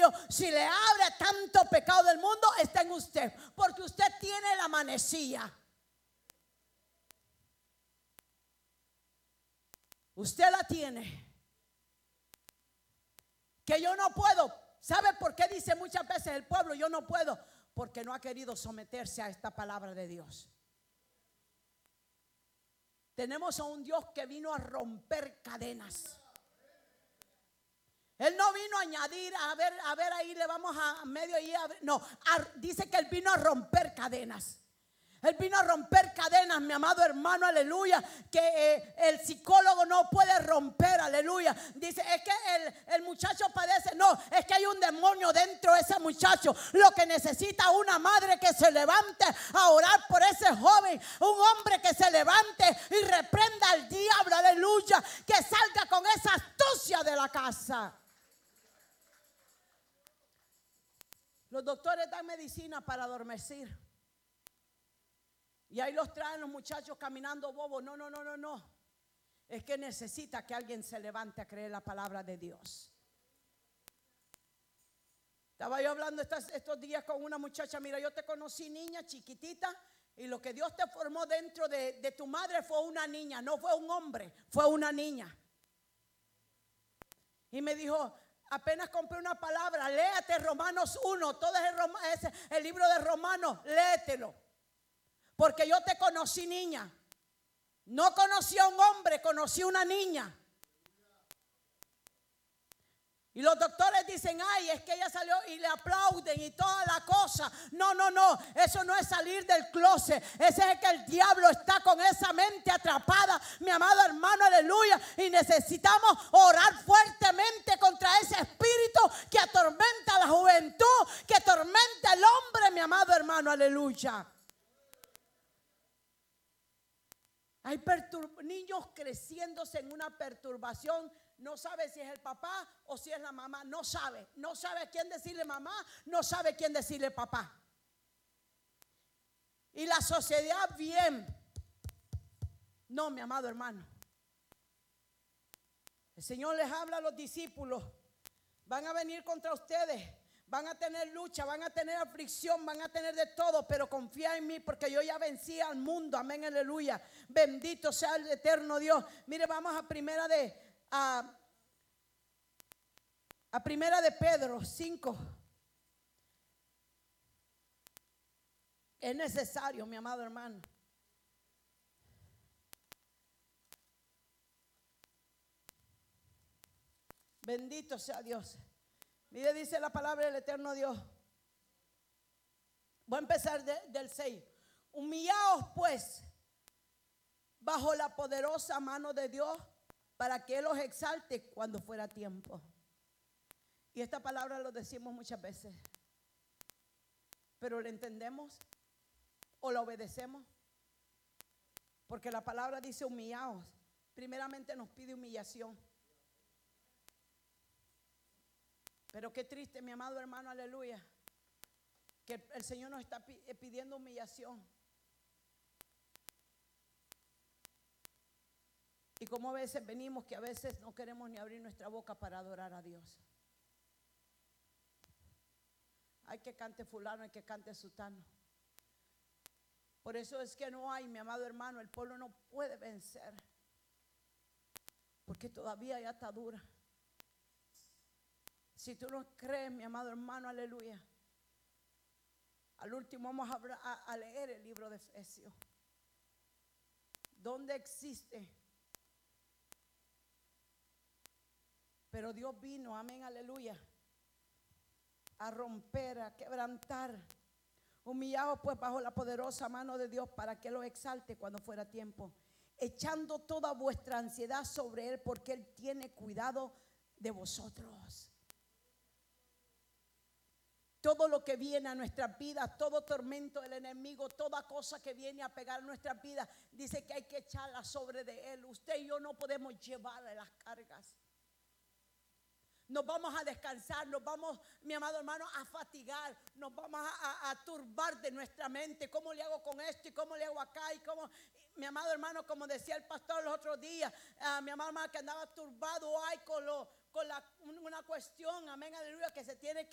Dios, si le abre tanto pecado del mundo, está en usted, porque usted tiene la manecilla. Usted la tiene. Que yo no puedo. ¿Sabe por qué dice muchas veces el pueblo yo no puedo? Porque no ha querido someterse a esta palabra de Dios. Tenemos a un Dios que vino a romper cadenas. Él no vino a añadir, a ver ahí le vamos a medio y no, dice que él vino a romper cadenas. Él vino a romper cadenas, mi amado hermano, aleluya, que el psicólogo no puede romper, aleluya. Dice, es que el muchacho padece, no, es que hay un demonio dentro de ese muchacho. Lo que necesita una madre que se levante a orar por ese joven, un hombre que se levante y reprenda al diablo, aleluya, que salga con esa astucia de la casa. Los doctores dan medicina para adormecer. Y ahí los traen los muchachos caminando bobos. No. Es que necesita que alguien se levante a creer la palabra de Dios. Estaba yo hablando estos días con una muchacha. Mira, yo te conocí niña, chiquitita. Y lo que Dios te formó dentro de tu madre fue una niña. No fue un hombre, fue una niña. Y me dijo, apenas compré una palabra. Léate Romanos 1. Todo es el libro de Romanos. Léetelo. Porque yo te conocí niña. No conocí a un hombre, conocí a una niña. Y los doctores dicen, ay, es que ella salió, y le aplauden y toda la cosa. No, eso no es salir del closet. Ese es que el diablo está con esa mente atrapada, mi amado hermano, aleluya. Y necesitamos orar fuertemente contra ese espíritu que atormenta a la juventud, que atormenta al hombre, mi amado hermano, aleluya. Hay niños creciéndose en una perturbación. No sabe si es el papá o si es la mamá. No sabe a quién decirle mamá, no sabe a quién decirle papá. Y la sociedad bien. No, mi amado hermano. El Señor les habla a los discípulos. Van a venir contra ustedes. Van a tener lucha, van a tener aflicción, van a tener de todo, pero confía en mí porque yo ya vencí al mundo. Amén, aleluya. Bendito sea el eterno Dios. Mire, vamos a primera de Pedro 5. Es necesario, mi amado hermano. Bendito sea Dios. Mire, dice la palabra del eterno Dios. Voy a empezar del 6. Humillaos pues bajo la poderosa mano de Dios para que Él os exalte cuando fuera tiempo. Y esta palabra lo decimos muchas veces. Pero ¿la entendemos o la obedecemos? Porque la palabra dice humillaos. Primeramente nos pide humillación. Pero qué triste, mi amado hermano, aleluya, que el Señor nos está pidiendo humillación. Y como a veces venimos que a veces no queremos ni abrir nuestra boca para adorar a Dios. Hay que cante fulano, hay que cante sutano. Por eso es que no hay, mi amado hermano, el pueblo no puede vencer. Porque todavía hay atadura. Si tú no crees, mi amado hermano, aleluya. Al último vamos a leer el libro de Efesios. ¿Dónde existe? Pero Dios vino, amén, aleluya, a romper, a quebrantar. Humillaos pues bajo la poderosa mano de Dios para que lo exalte cuando fuera tiempo. Echando toda vuestra ansiedad sobre Él porque Él tiene cuidado de vosotros. Todo lo que viene a nuestras vidas, todo tormento del enemigo, toda cosa que viene a pegar a nuestras vidas, dice que hay que echarla sobre de Él. Usted y yo no podemos llevarle las cargas. Nos vamos a descansar, nos vamos, mi amado hermano, a fatigar, nos vamos a turbar de nuestra mente. ¿Cómo le hago con esto y cómo le hago acá? Y cómo, mi amado hermano, como decía el pastor los otros días, mi amado hermano que andaba turbado, ay, con una cuestión, amén, aleluya, que se tiene que